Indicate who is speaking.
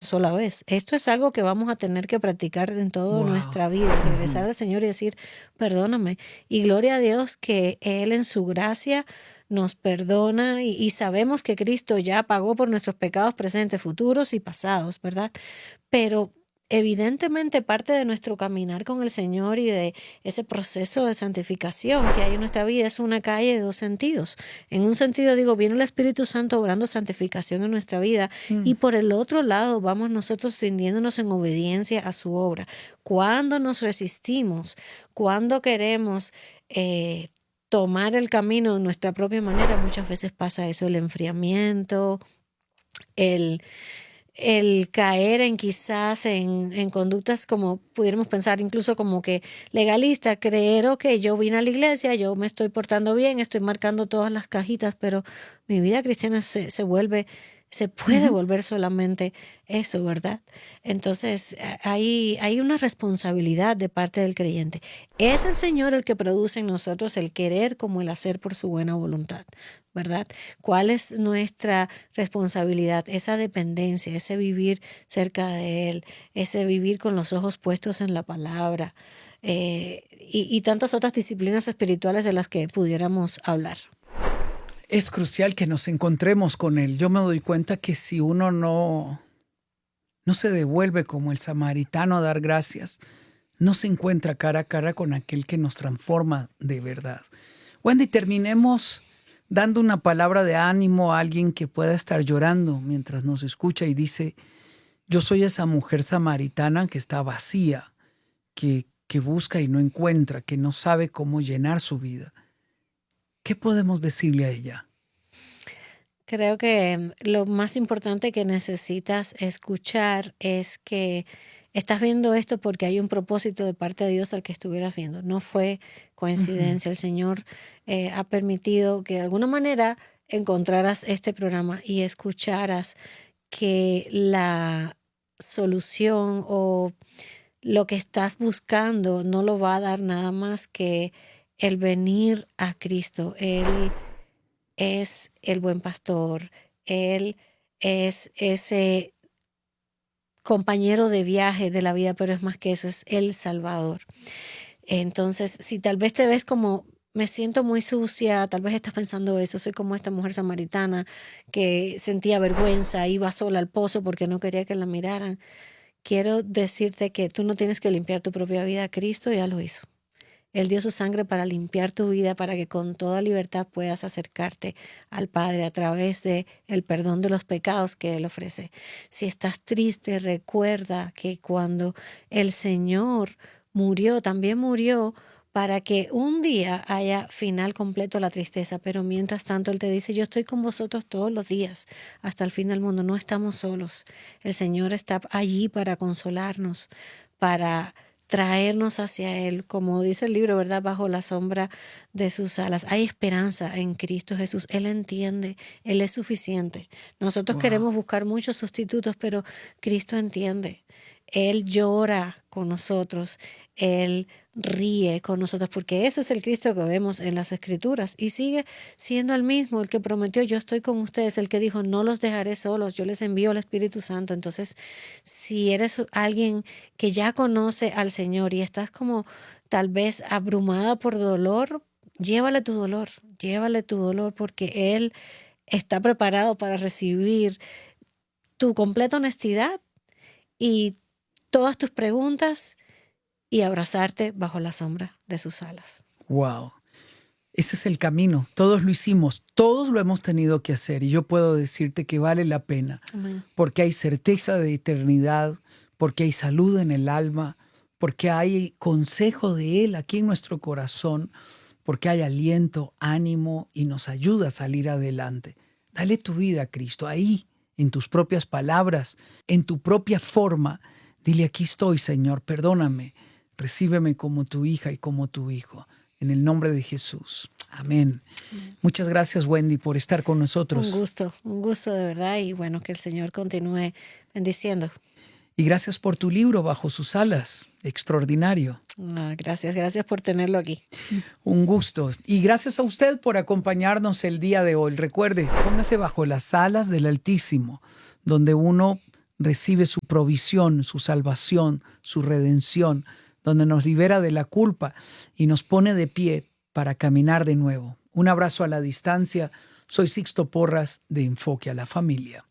Speaker 1: sola vez. Esto es algo que vamos a tener que practicar en toda nuestra vida, regresar al Señor y decir, perdóname. Y gloria a Dios que Él en su gracia nos perdona y sabemos que Cristo ya pagó por nuestros pecados presentes, futuros y pasados, ¿verdad? Pero evidentemente parte de nuestro caminar con el Señor y de ese proceso de santificación que hay en nuestra vida es una calle de dos sentidos. En un sentido digo, viene el Espíritu Santo obrando santificación en nuestra vida y por el otro lado vamos nosotros rindiéndonos en obediencia a su obra. Cuando nos resistimos, cuando queremos tomar el camino de nuestra propia manera, muchas veces pasa eso, el enfriamiento, el caer en quizás en conductas como pudiéramos pensar incluso como que legalista, creer, ok, yo vine a la iglesia, yo me estoy portando bien, estoy marcando todas las cajitas, pero mi vida cristiana se puede volver solamente eso, ¿verdad? Entonces hay una responsabilidad de parte del creyente. Es el Señor el que produce en nosotros el querer como el hacer por su buena voluntad, ¿verdad? ¿Cuál es nuestra responsabilidad? Esa dependencia, ese vivir cerca de Él, ese vivir con los ojos puestos en la palabra y tantas otras disciplinas espirituales de las que pudiéramos hablar.
Speaker 2: Es crucial que nos encontremos con Él. Yo me doy cuenta que si uno no se devuelve como el samaritano a dar gracias, no se encuentra cara a cara con aquel que nos transforma de verdad. Wendy, terminemos dando una palabra de ánimo a alguien que pueda estar llorando mientras nos escucha y dice, yo soy esa mujer samaritana que está vacía, que busca y no encuentra, que no sabe cómo llenar su vida. ¿Qué podemos decirle a ella?
Speaker 1: Creo que lo más importante que necesitas escuchar es que estás viendo esto porque hay un propósito de parte de Dios al que estuvieras viendo. No fue coincidencia. El Señor ha permitido que de alguna manera encontraras este programa y escucharas que la solución o lo que estás buscando no lo va a dar nada más que el venir a Cristo. Él es el buen pastor, Él es ese compañero de viaje de la vida, pero es más que eso, es el Salvador. Entonces, si tal vez te ves como, me siento muy sucia, tal vez estás pensando eso, soy como esta mujer samaritana que sentía vergüenza, iba sola al pozo porque no quería que la miraran. Quiero decirte que tú no tienes que limpiar tu propia vida, Cristo ya lo hizo. Él dio su sangre para limpiar tu vida, para que con toda libertad puedas acercarte al Padre a través de el perdón de los pecados que Él ofrece. Si estás triste, recuerda que cuando el Señor murió, también murió para que un día haya final completo a la tristeza, pero mientras tanto Él te dice, yo estoy con vosotros todos los días hasta el fin del mundo, no estamos solos. El Señor está allí para consolarnos, para traernos hacia Él, como dice el libro, ¿verdad? Bajo la sombra de sus alas. Hay esperanza en Cristo Jesús. Él entiende, Él es suficiente. Nosotros queremos buscar muchos sustitutos, pero Cristo entiende. Él llora con nosotros, Él ríe con nosotros, porque ese es el Cristo que vemos en las Escrituras y sigue siendo el mismo, el que prometió, yo estoy con ustedes, el que dijo, no los dejaré solos, yo les envío al Espíritu Santo. Entonces, si eres alguien que ya conoce al Señor y estás como tal vez abrumada por dolor, llévale tu dolor, porque Él está preparado para recibir tu completa honestidad y todas tus preguntas y abrazarte bajo la sombra de sus alas.
Speaker 2: Wow. Ese es el camino. Todos lo hicimos. Todos lo hemos tenido que hacer. Y yo puedo decirte que vale la pena.
Speaker 1: Amén.
Speaker 2: Porque hay certeza de eternidad, porque hay salud en el alma, porque hay consejo de Él aquí en nuestro corazón, porque hay aliento, ánimo y nos ayuda a salir adelante. Dale tu vida a Cristo ahí, en tus propias palabras, en tu propia forma. Dile, aquí estoy, Señor, perdóname. Recíbeme como tu hija y como tu hijo. En el nombre de Jesús. Amén. Muchas gracias, Wendy, por estar con nosotros.
Speaker 1: Un gusto de verdad y bueno, que el Señor continúe bendiciendo.
Speaker 2: Y gracias por tu libro, Bajo sus alas. Extraordinario.
Speaker 1: Gracias por tenerlo aquí.
Speaker 2: Un gusto. Y gracias a usted por acompañarnos el día de hoy. Recuerde, póngase bajo las alas del Altísimo, donde uno recibe su provisión, su salvación, su redención, donde nos libera de la culpa y nos pone de pie para caminar de nuevo. Un abrazo a la distancia. Soy Sixto Porras de Enfoque a la Familia.